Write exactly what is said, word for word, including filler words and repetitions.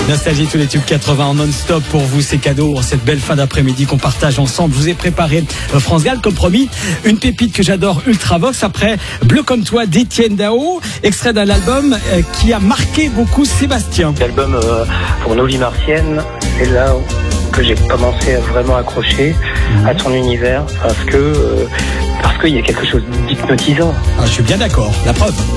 Nostalgie, tous les tubes quatre-vingts en non-stop pour vous, c'est cadeau en cette belle fin d'après-midi qu'on partage ensemble. Je vous ai préparé France Gall, comme promis, une pépite que j'adore, Ultravox, après Bleu comme toi d'Étienne Dao, extrait d'un album qui a marqué beaucoup Sébastien. L'album euh, pour nos vies martiennes, c'est là que j'ai commencé à vraiment accrocher mmh. à son univers, parce que euh, parce qu'il y a quelque chose d'hypnotisant. Ah, je suis bien d'accord, la preuve.